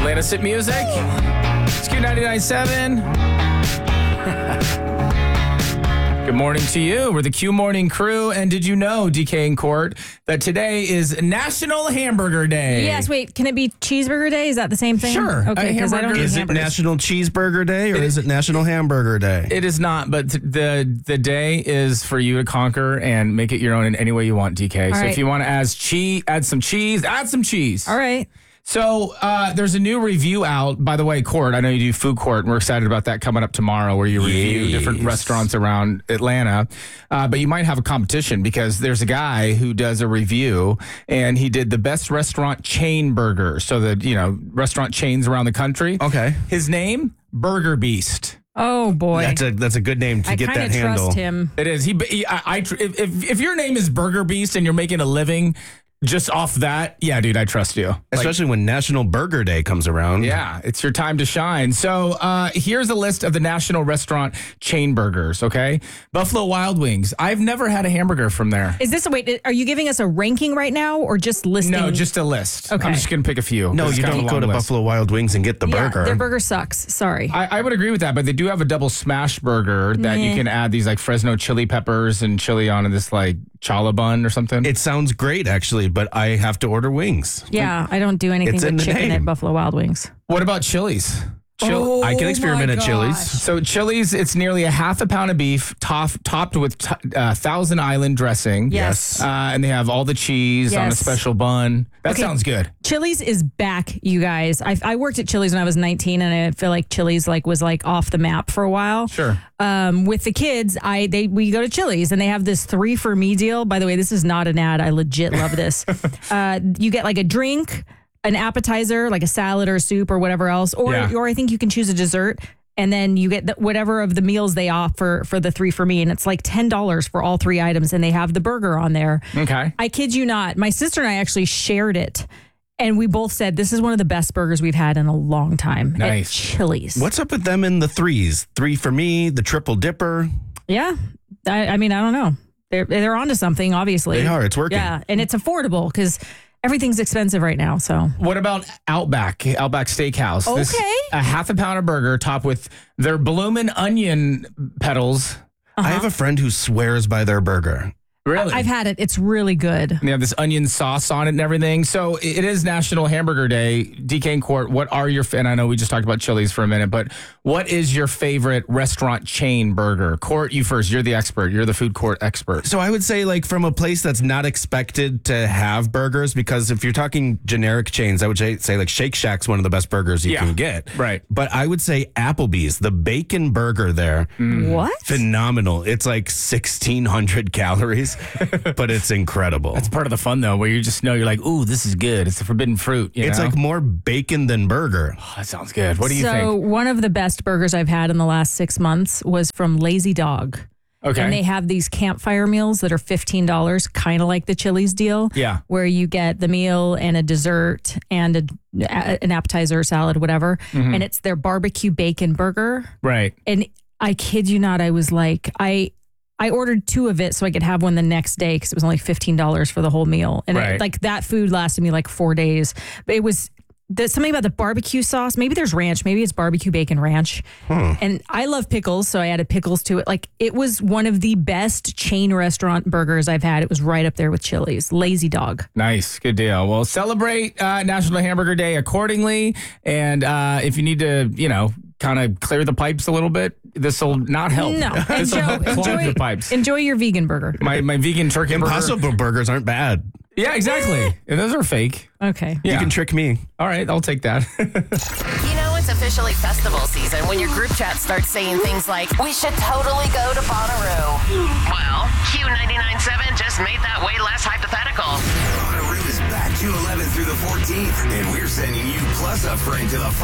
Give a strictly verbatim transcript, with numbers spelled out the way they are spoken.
Latest music. It's Q ninety-nine point seven. Good morning to you. We're the Q Morning Crew. And did you know, D K and Court, that today is National Hamburger Day? Yes, wait. Can it be Cheeseburger Day? Is that the same thing? Sure. Okay, because I don't eat Is it hamburgers. National Cheeseburger Day or It is it National Hamburger Day? It is not, but the the day is for you to conquer and make it your own in any way you want, D K. All so right. if you want to add cheese, add some cheese, add some cheese. All right. So uh, there's a new review out. By the way, Court, I know you do Food Court, and we're excited about that coming up tomorrow where you review Yes. different restaurants around Atlanta. Uh, but you might have a competition because there's a guy who does a review, and he did the best restaurant chain burger. So the, you know, restaurant chains around the country. Okay. His name, Burger Beast. Oh, boy. That's a that's a good name to I get kind that of handle. trust him. It is. He, he I, I, if, if your name is Burger Beast and you're making a living just off that, yeah, dude, I trust you. Like, Especially when National Burger Day comes around. yeah, it's your time to shine. So uh, here's a list of the national restaurant chain burgers, okay? Buffalo Wild Wings. I've never had a hamburger from there. Is this, wait, are you giving us a ranking right now or just listing? No, just a list. Okay. I'm just going to pick a few. No, It's you kind of don't a go long to list. Buffalo Wild Wings and get the yeah, burger. their burger sucks. Sorry. I, I would agree with that, but they do have a double smash burger that you Meh. can add these like Fresno chili peppers and chili on this like challah bun or something. It sounds great, actually, but I have to order wings. yeah, I don't do anything It's in with the chicken name. at Buffalo Wild Wings. What about Chili's? Chil- Oh, I can experiment my at Chili's. gosh. So Chili's, it's nearly a half a pound of beef top, topped with t- uh, Thousand Island dressing. Yes. Uh, and they have all the cheese on a Yes. special bun. That Okay. sounds good. Chili's is back, you guys. I, I worked at Chili's when I was nineteen, and I feel like Chili's like was like off the map for a while. Sure. Um, with the kids, I they we go to Chili's and they have this three for me deal. By the way, this is not an ad. I legit love this. uh, you get like a drink, an appetizer, like a salad or soup or whatever else, or Yeah. or I think you can choose a dessert. And then you get the, whatever of the meals they offer for the three for me. And it's like ten dollars for all three items. And they have the burger on there. Okay. I kid you not. My sister and I actually shared it. And we both said this is one of the best burgers we've had in a long time. Nice. At Chili's. What's up with them in the threes? Three for me, the triple dipper. Yeah. I, I mean, I don't know. They're, they're onto something, obviously. They are. It's working. Yeah. And it's affordable because everything's expensive right now. So What about Outback, Outback Steakhouse? This- Okay. a half a pound of burger topped with their bloomin' onion petals. I have a friend who swears by their burger. Really? I've had it. It's really good. They have this onion sauce on it and everything. So it is National Hamburger Day. D K and Court, what are your, and I know we just talked about Chili's for a minute, but what is your favorite restaurant chain burger? Court, you first. You're the expert. You're the food court expert. So I would say, like, from a place that's not expected to have burgers, because if you're talking generic chains, I would say, say like Shake Shack's one of the best burgers you Yeah. can get. Right. But I would say Applebee's, the bacon burger there, What? phenomenal. It's like sixteen hundred calories, but it's incredible. It's part of the fun, though, where you just know you're like, ooh, this is good. It's the forbidden fruit. You It's know? like more bacon than burger. Oh, that sounds good. What do you so think? one of the best burgers I've had in the last six months was from Lazy Dog. Okay. And they have these campfire meals that are fifteen dollars, kind of like the Chili's deal. Yeah. Where you get the meal and a dessert and a, a- an appetizer, salad, whatever. Mm-hmm. And it's their barbecue bacon burger. Right. And I kid you not, I was like, I I ordered two of it so I could have one the next day because it was only fifteen dollars for the whole meal. And Right. it, like that food lasted me like four days. But it was there's something about the barbecue sauce. Maybe there's ranch. Maybe it's barbecue bacon ranch. And I love pickles, so I added pickles to it. Like it was one of the best chain restaurant burgers I've had. It was right up there with Chili's. Lazy Dog. Nice. Good deal. Well, celebrate uh, National Hamburger Day accordingly. And uh, if you need to, you know, kind of clear the pipes a little bit, this will not help. No, This will enjoy, help clog enjoy, the pipes. enjoy your vegan burger. My, my vegan turkey burger. Impossible burgers aren't bad. Yeah, exactly. And those are fake. Okay. Yeah. You can trick me. All right, I'll take that. You know, it's officially festival season when your group chat starts saying things like, we should totally go to Bonnaroo. Well, Q ninety-nine point seven just made that way less hypothetical. Bonnaroo is back June eleventh through the fourteenth, and we're sending you plus a friend to the